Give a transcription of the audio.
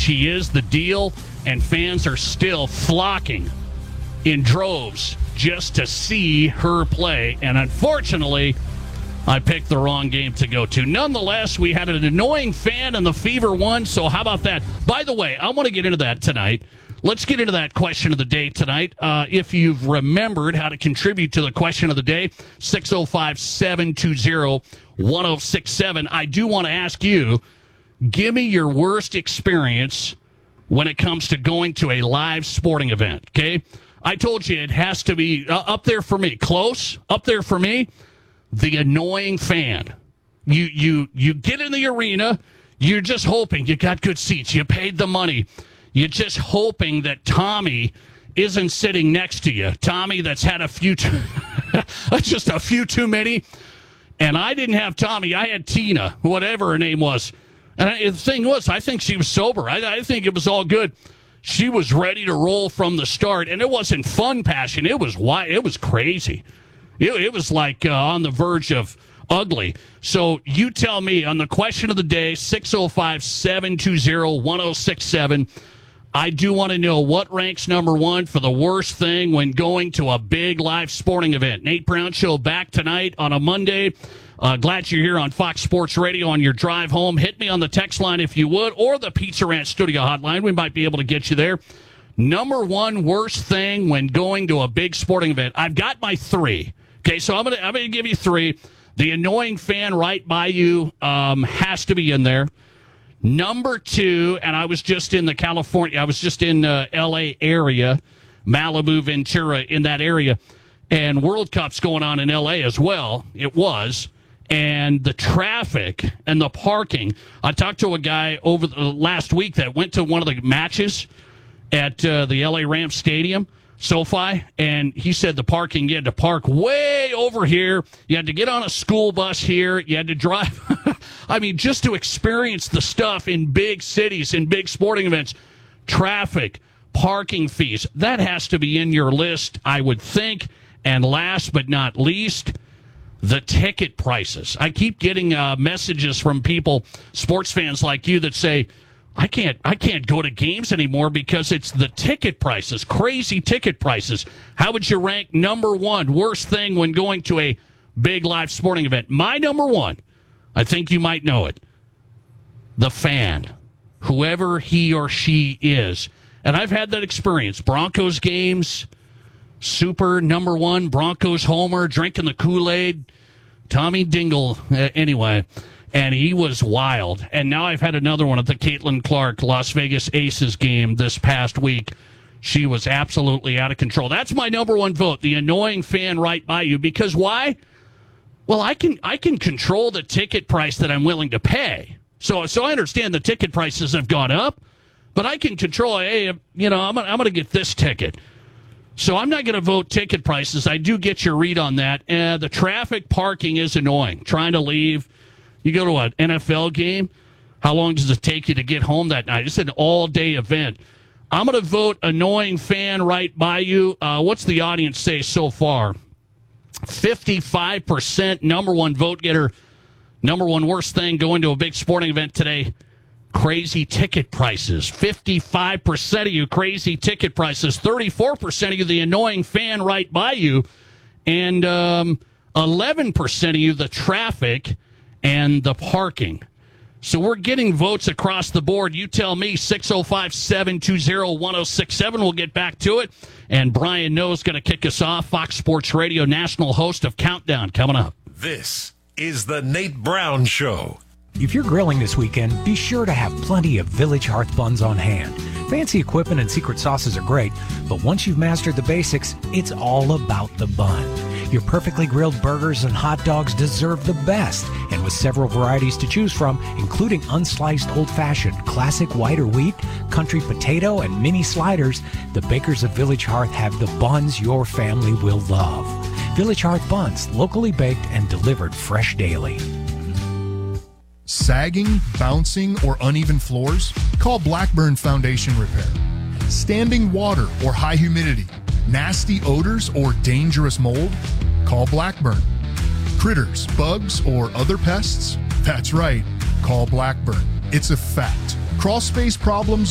She is the deal, and fans are still flocking in droves just to see her play. And unfortunately, I picked the wrong game to go to. Nonetheless, we had an annoying fan and the Fever won, so how about that? By the way, I want to get into that tonight. Let's get into that question of the day tonight. If you've remembered how to contribute to the question of the day, 605-720-1067. I do want to ask you, give me your worst experience when it comes to going to a live sporting event, okay? I told you it has to be up there for me. Close, up there for me, the annoying fan. You get in the arena, you're just hoping you got good seats, you paid the money. You're just hoping that Tommy isn't sitting next to you. Tommy that's had a few, just a few too many. And I didn't have Tommy. I had Tina, whatever her name was. And the thing was, I think she was sober. I think it was all good. She was ready to roll from the start. And it wasn't fun passion. It was crazy. It was like on the verge of ugly. So you tell me on the question of the day, 605-720-1067. I do want to know what ranks number one for the worst thing when going to a big live sporting event. Nate Brown Show back tonight on a Monday. Glad you're here on Fox Sports Radio on your drive home. Hit me on the text line if you would, or the Pizza Ranch Studio hotline. We might be able to get you there. Number one worst thing when going to a big sporting event. I've got my three. Okay, so I'm gonna give you three. The annoying fan right by you has to be in there. Number two, and I was just in L.A. area, Malibu, Ventura, in that area, and World Cup's going on in L.A. as well. It was. And the traffic and the parking. I talked to a guy over the last week that went to one of the matches at the L.A. Rams Stadium, SoFi, and he said the parking, you had to park way over here. You had to get on a school bus here. You had to drive. I mean, just to experience the stuff in big cities, in big sporting events, traffic, parking fees, that has to be in your list, I would think. And last but not least, the ticket prices. I keep getting messages from people, sports fans like you, that say, I can't go to games anymore because it's the ticket prices, crazy ticket prices. How would you rank number one worst thing when going to a big live sporting event? My number one, I think you might know it, the fan, whoever he or she is. And I've had that experience. Broncos games, super number one, Broncos homer, drinking the Kool-Aid, Tommy Dingle, anyway. And he was wild. And now I've had another one at the Caitlin Clark Las Vegas Aces game this past week. She was absolutely out of control. That's my number one vote, the annoying fan right by you. Because why? Well, I can control the ticket price that I'm willing to pay. So I understand the ticket prices have gone up, but I can control, hey, I'm going to get this ticket. So I'm not going to vote ticket prices. I do get your read on that. The traffic parking is annoying. Trying to leave. You go to an NFL game, how long does it take you to get home that night? It's an all-day event. I'm going to vote annoying fan right by you. What's the audience say so far? 55% number one vote getter, number one worst thing going to a big sporting event today, crazy ticket prices. 55% of you, crazy ticket prices. 34% of you, the annoying fan right by you. And 11% of you, the traffic and the parking. So we're getting votes across the board. You tell me, 605-720-1067. We'll get back to it. And Brian Noe's going to kick us off. Fox Sports Radio national host of Countdown coming up. This is the Nate Brown Show. If you're grilling this weekend, be sure to have plenty of Village Hearth buns on hand. Fancy equipment and secret sauces are great, but once you've mastered the basics, it's all about the bun. Your perfectly grilled burgers and hot dogs deserve the best, and with several varieties to choose from, including unsliced old-fashioned, classic white or wheat, country potato, and mini sliders, the bakers of Village Hearth have the buns your family will love. Village Hearth buns, locally baked and delivered fresh daily. Sagging, bouncing, or uneven floors? Call Blackburn Foundation Repair. Standing water or high humidity? Nasty odors or dangerous mold? Call Blackburn. Critters, bugs, or other pests? That's right, call Blackburn. It's a fact. Crawl space problems